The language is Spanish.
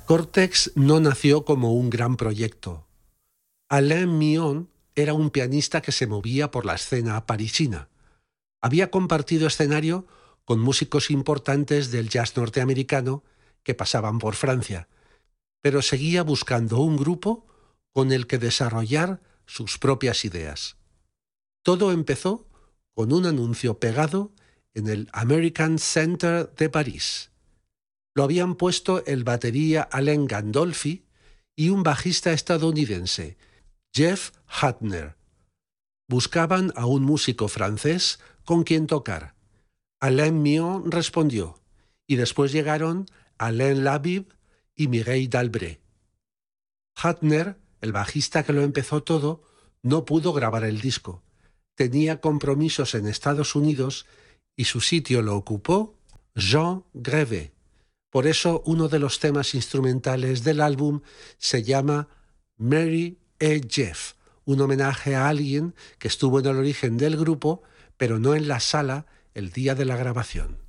Cortex no nació como un gran proyecto. Alain Millon era un pianista que se movía por la escena parisina. Había compartido escenario con músicos importantes del jazz norteamericano que pasaban por Francia, pero seguía buscando un grupo con el que desarrollar sus propias ideas. Todo empezó con un anuncio pegado en el American Center de París. Lo habían puesto el batería Alain Gandolfi y un bajista estadounidense, Jeff Hutner. Buscaban a un músico francés con quien tocar. Alain Millon respondió, y después llegaron Alain Labib y Mireille Dalbré. Hutner, el bajista que lo empezó todo, no pudo grabar el disco. Tenía compromisos en Estados Unidos y su sitio lo ocupó Jean Grevet. Por eso uno de los temas instrumentales del álbum se llama Mary et Jeff, un homenaje a alguien que estuvo en el origen del grupo, pero no en la sala el día de la grabación.